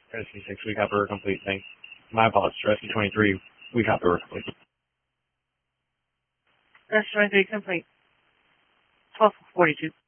Rescue 6, we copy, we're complete. Thanks. My apologies. Rescue 23, we copy, we're complete. Rescue 23 complete. 1242.